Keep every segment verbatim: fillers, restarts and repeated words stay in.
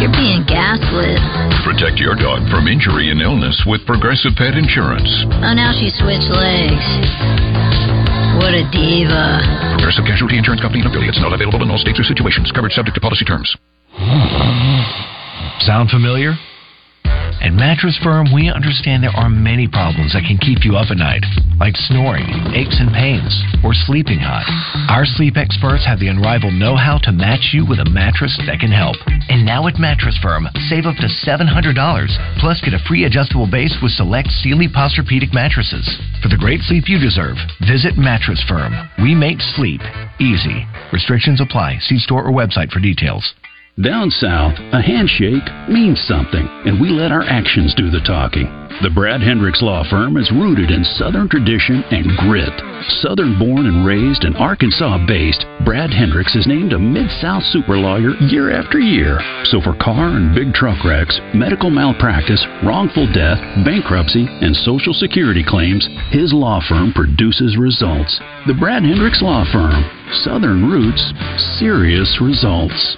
you're being gaslit. Protect your dog from injury and illness with Progressive Pet Insurance. Oh, now she switched legs. What a diva. Progressive Casualty Insurance Company and affiliates. Not available in all states or situations. Coverage subject to policy terms. Sound familiar? At Mattress Firm, we understand there are many problems that can keep you up at night, like snoring, aches and pains, or sleeping hot. Our sleep experts have the unrivaled know-how to match you with a mattress that can help. And now at Mattress Firm, save up to seven hundred dollars, plus get a free adjustable base with select Sealy Posturepedic mattresses. For the great sleep you deserve, visit Mattress Firm. We make sleep easy. Restrictions apply. See store or website for details. Down south, a handshake means something, and we let our actions do the talking. The Brad Hendricks Law Firm is rooted in Southern tradition and grit. Southern-born and raised and Arkansas-based, Brad Hendricks is named a Mid-South super lawyer year after year. So for car and big truck wrecks, medical malpractice, wrongful death, bankruptcy, and Social Security claims, his law firm produces results. The Brad Hendricks Law Firm. Southern roots, serious results.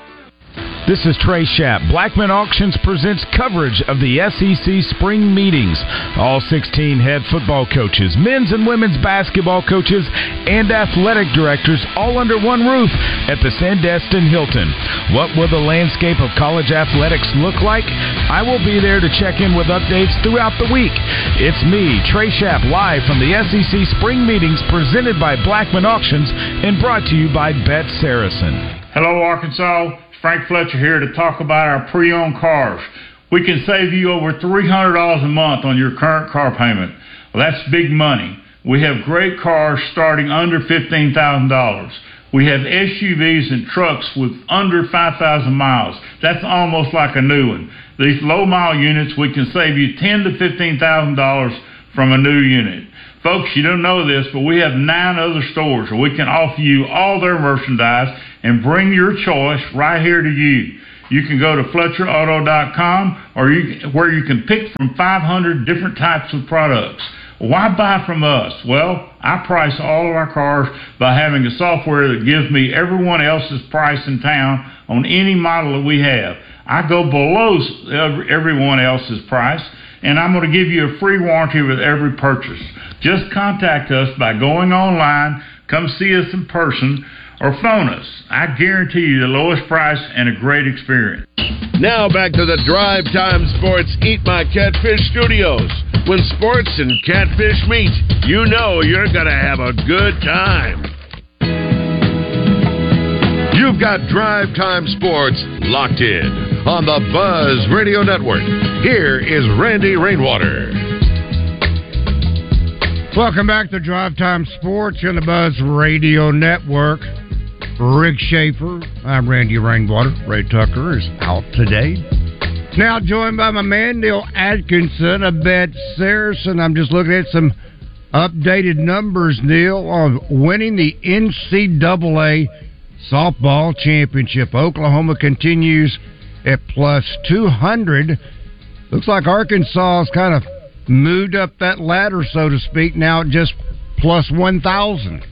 This is Trey Schapp. Blackman Auctions presents coverage of the S E C spring meetings. All sixteen head football coaches, men's and women's basketball coaches, and athletic directors all under one roof at the Sandestin Hilton. What will the landscape of college athletics look like? I will be there to check in with updates throughout the week. It's me, Trey Schapp, live from the S E C spring meetings presented by Blackman Auctions and brought to you by Bet Saracen. Hello, Arkansas. Frank Fletcher here to talk about our pre-owned cars. We can save you over three hundred dollars a month on your current car payment. Well, that's big money. We have great cars starting under fifteen thousand dollars. We have S U Vs and trucks with under five thousand miles. That's almost like a new one. These low-mile units, we can save you ten thousand to fifteen thousand dollars from a new unit. Folks, you don't know this, but we have nine other stores where we can offer you all their merchandise and bring your choice right here to you. You can go to Fletcher Auto dot com or you, where you can pick from five hundred different types of products. Why buy from us? Well, I price all of our cars by having a software that gives me everyone else's price in town on any model that we have. I go below everyone else's price, and I'm going to give you a free warranty with every purchase. Just contact us by going online, come see us in person, or phone us. I guarantee you the lowest price and a great experience. Now back to the Drive Time Sports Eat My Catfish studios. When sports and catfish meet, you know you're going to have a good time. You've got Drive Time Sports locked in on the Buzz Radio Network. Here is Randy Rainwater. Welcome back to Drive Time Sports on the Buzz Radio Network. Rick Schaefer, I'm Randy Rainwater. Ray Tucker is out today. Now joined by my man Neil Atkinson of Bet Saracen. I'm just looking at some updated numbers, Neil, on winning the N C double A softball championship. Oklahoma continues at plus two hundred. Looks like Arkansas has kind of moved up that ladder, so to speak, now at just plus one thousand.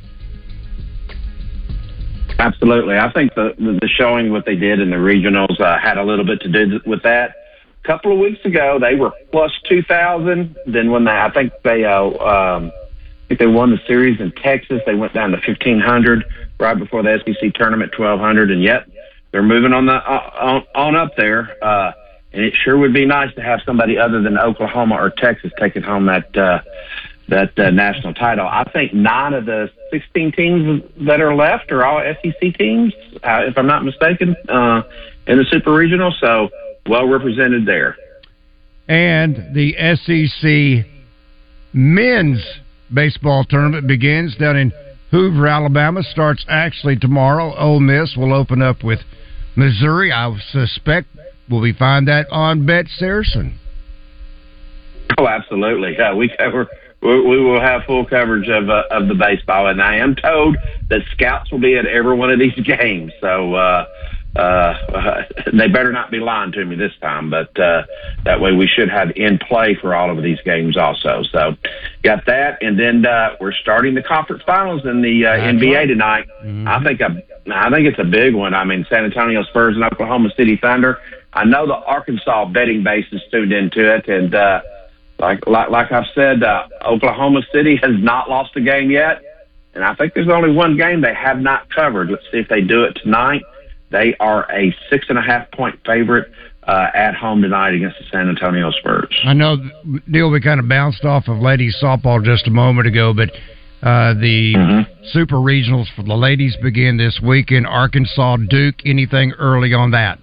Absolutely. I think the, the showing what they did in the regionals uh, had a little bit to do with that. A couple of weeks ago, they were plus two thousand. Then when they, I think they, uh, um, I think they won the series in Texas, they went down to fifteen hundred right before the S E C tournament, twelve hundred, and yet they're moving on the on, on up there. Uh, and it sure would be nice to have somebody other than Oklahoma or Texas taking home that uh, that uh, national title. I think nine of the sixteen teams that are left are all S E C teams, uh, if I'm not mistaken, uh, in the Super Regional. So well represented there. And the S E C men's baseball tournament begins down in Hoover, Alabama. Starts actually tomorrow. Ole Miss will open up with Missouri. I suspect we'll be find that on Bet Saracen. Oh, absolutely. Yeah, we cover. We will have full coverage of uh, of the baseball, and I am told that scouts will be at every one of these games. So uh, uh, they better not be lying to me this time. But uh, that way, we should have in play for all of these games also. So got that, and then uh, we're starting the conference finals in the uh, N B A tonight. Mm-hmm. I think a, I think it's a big one. I mean, San Antonio Spurs and Oklahoma City Thunder. I know the Arkansas betting base is tuned into it, and uh, like, like like I've said, uh, Oklahoma City has not lost a game yet, and I think there's only one game they have not covered. Let's see if they do it tonight. They are a six and a half point favorite uh, at home tonight against the San Antonio Spurs. I know, Neil, we kind of bounced off of ladies softball just a moment ago, but uh, the mm-hmm. Super Regionals for the ladies begin this weekend. Arkansas, Duke, anything early on that?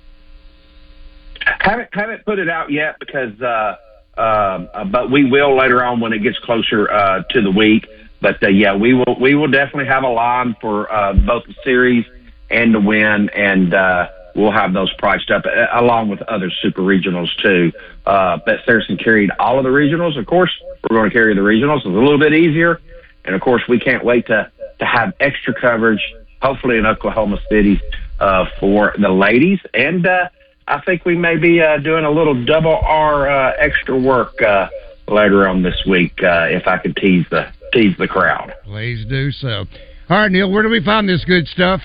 Haven't haven't put it out yet because, uh, uh, but we will later on when it gets closer uh, to the week. But uh, yeah, we will we will definitely have a line for uh, both the series and the win, and uh, we'll have those priced up uh, along with other super regionals too. Uh, Bet Saracen carried all of the regionals. Of course, we're going to carry the regionals. It's a little bit easier, and of course, we can't wait to to have extra coverage, hopefully in Oklahoma City uh, for the ladies. And uh, I think we may be uh, doing a little double R uh, extra work uh, later on this week, uh, if I could tease the tease the crowd. Please do so. All right, Neil, where do we find this good stuff?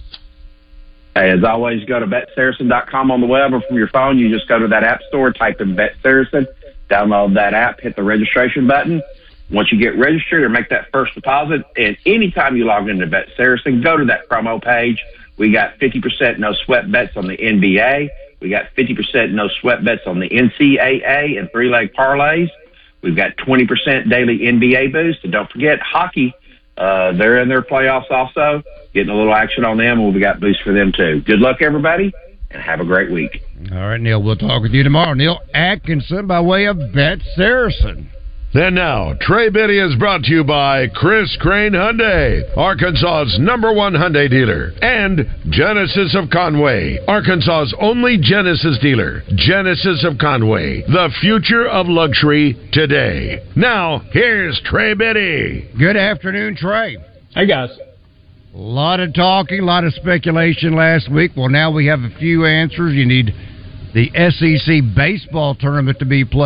Hey, as always, go to bet saracen dot com on the web, or from your phone, you just go to that app store, type in Bet Saracen, download that app, hit the registration button. Once you get registered or make that first deposit, and anytime you log into Bet Saracen, go to that promo page. We got fifty percent no sweat bets on the N B A. We got fifty percent no sweat bets on the N C double A and three-leg parlays. We've got twenty percent daily N B A boost. And don't forget, hockey, uh, they're in their playoffs also. Getting a little action on them, and we got boost for them too. Good luck, everybody, and have a great week. All right, Neil, we'll talk with you tomorrow. Neil Atkinson by way of Bet Saracen. And now, Trey Biddy is brought to you by Chris Crane Hyundai, Arkansas's number one Hyundai dealer, and Genesis of Conway, Arkansas's only Genesis dealer. Genesis of Conway, the future of luxury today. Now, here's Trey Biddy. Good afternoon, Trey. Hey, guys. A lot of talking, a lot of speculation last week. Well, now we have a few answers. You need the S E C baseball tournament to be played.